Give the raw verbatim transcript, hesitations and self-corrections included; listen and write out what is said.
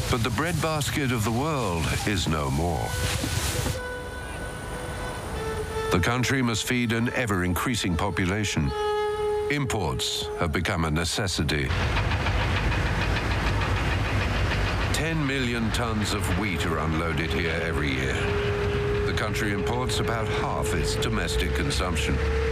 But the breadbasket of the world is no more. The country must feed an ever-increasing population. Imports have become a necessity. ten million tons of wheat are unloaded here every year. The country imports about half its domestic consumption.